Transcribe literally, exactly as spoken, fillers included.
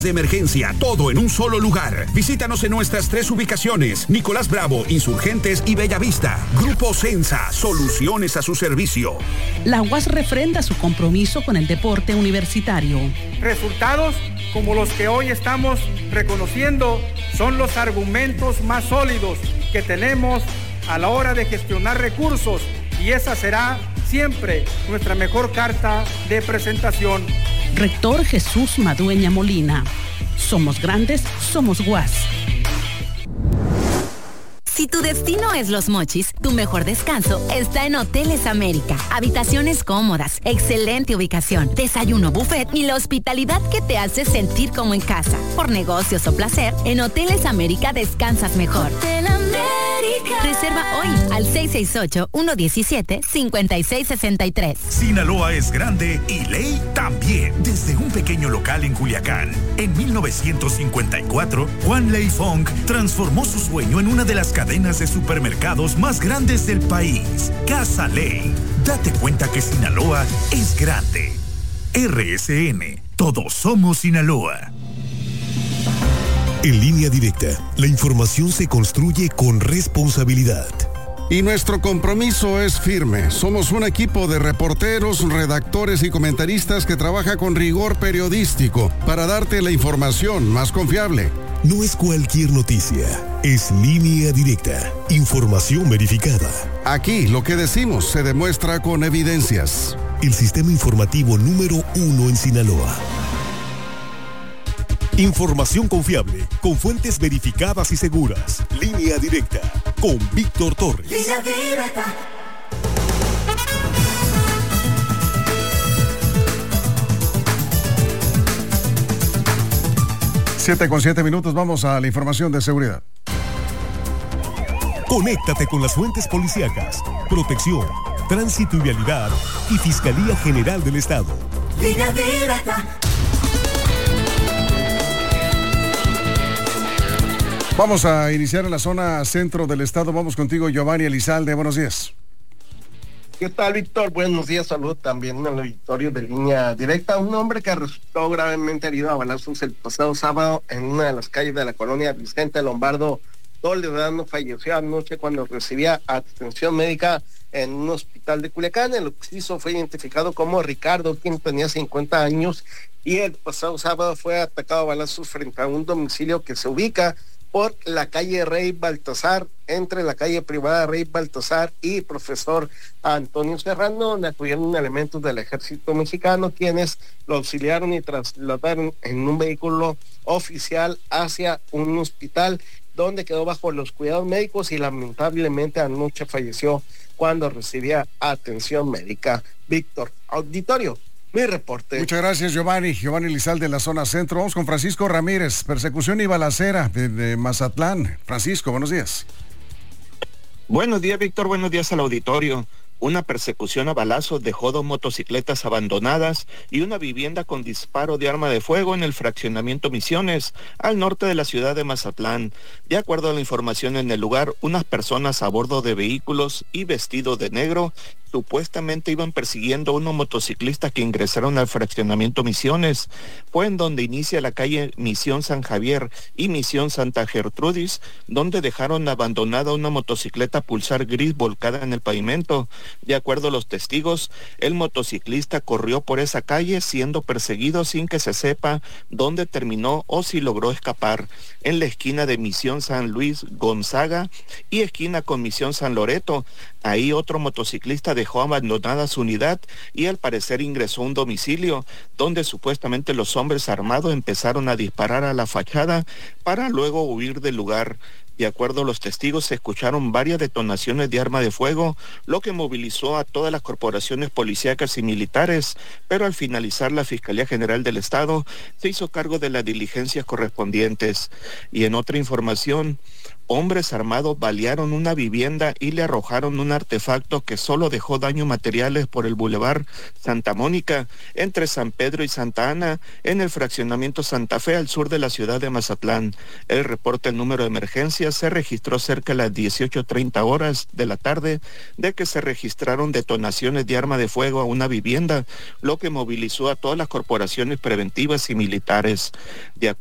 de emergencia, todo en un solo lugar. Visítanos en nuestras tres ubicaciones: Nicolás Bravo, Insurgentes y Bellavista. Grupo Sensa, soluciones a su servicio. La U A S refrenda su compromiso con el deporte universitario. Resultados como los que hoy estamos reconociendo son los argumentos más sólidos que tenemos a la hora de gestionar recursos, y esa será siempre nuestra mejor carta de presentación. Rector Jesús Madueña Molina. Somos grandes, somos U A S. Si tu destino es Los Mochis, tu mejor descanso está en Hoteles América. Habitaciones cómodas, excelente ubicación, desayuno buffet y la hospitalidad que te hace sentir como en casa. Por negocios o placer, en Hoteles América descansas mejor. Hotel América. Reserva hoy al seis seis ocho, uno uno siete, cinco seis seis tres. Sinaloa es grande y ley también. Desde un pequeño local en Culiacán, en mil novecientos cincuenta y cuatro, Juan Ley Fong transformó su sueño en una de las cadenas de supermercados más grandes del país. Casa Ley. Date cuenta que Sinaloa es grande. R S N. Todos somos Sinaloa. En Línea Directa, la información se construye con responsabilidad. Y nuestro compromiso es firme. Somos un equipo de reporteros, redactores y comentaristas que trabaja con rigor periodístico para darte la información más confiable. No es cualquier noticia, es Línea Directa, información verificada. Aquí lo que decimos se demuestra con evidencias. El sistema informativo número uno en Sinaloa. Información confiable, con fuentes verificadas y seguras. Línea Directa, con Víctor Torres. Línea Directa. Siete con siete minutos, vamos a la información de seguridad. Conéctate con las fuentes policíacas, protección, tránsito y vialidad y Fiscalía General del Estado. Línea Directa. Vamos a iniciar en la zona centro del estado. Vamos contigo, Giovanni Elizalde. Buenos días. ¿Qué tal, Víctor? Buenos días. Salud también en el auditorio de Línea Directa. Un hombre que resultó gravemente herido a balazos el pasado sábado en una de las calles de la colonia Vicente Lombardo Toledano falleció anoche cuando recibía atención médica en un hospital de Culiacán. El occiso fue identificado como Ricardo, quien tenía cincuenta años, y el pasado sábado fue atacado a balazos frente a un domicilio que se ubica por la calle Rey Baltasar, entre la calle privada Rey Baltasar y Profesor Antonio Serrano, donde acudieron elementos del ejército mexicano, quienes lo auxiliaron y trasladaron en un vehículo oficial hacia un hospital, donde quedó bajo los cuidados médicos y lamentablemente anoche falleció cuando recibía atención médica. Víctor, auditorio. Mi reporte. Muchas gracias, Giovanni. Giovanni Lizalde, de la zona centro. Vamos con Francisco Ramírez. Persecución y balacera de, de Mazatlán. Francisco, buenos días. Buenos días, Víctor. Buenos días al auditorio. Una persecución a balazos dejó dos motocicletas abandonadas y una vivienda con disparo de arma de fuego en el fraccionamiento Misiones, al norte de la ciudad de Mazatlán. De acuerdo a la información en el lugar, unas personas a bordo de vehículos y vestidos de negro supuestamente iban persiguiendo a unos motociclistas que ingresaron al fraccionamiento Misiones. Fue en donde inicia la calle Misión San Javier y Misión Santa Gertrudis, donde dejaron abandonada una motocicleta Pulsar gris volcada en el pavimento. De acuerdo a los testigos, el motociclista corrió por esa calle siendo perseguido sin que se sepa dónde terminó o si logró escapar. En la esquina de Misión San Luis Gonzaga y esquina con Misión San Loreto, ahí otro motociclista dejó abandonada su unidad y al parecer ingresó a un domicilio donde supuestamente los hombres armados empezaron a disparar a la fachada para luego huir del lugar. De acuerdo a los testigos, se escucharon varias detonaciones de arma de fuego, lo que movilizó a todas las corporaciones policíacas y militares, pero al finalizar la Fiscalía General del Estado se hizo cargo de las diligencias correspondientes. Y en otra información, hombres armados balearon una vivienda y le arrojaron un artefacto que solo dejó daños materiales por el Boulevard Santa Mónica, entre San Pedro y Santa Ana, en el fraccionamiento Santa Fe, al sur de la ciudad de Mazatlán. El reporte, el número de emergencias día se registró cerca de las dieciocho treinta horas de la tarde de que se registraron detonaciones de arma de fuego a una vivienda, lo que movilizó a todas las corporaciones preventivas y militares. De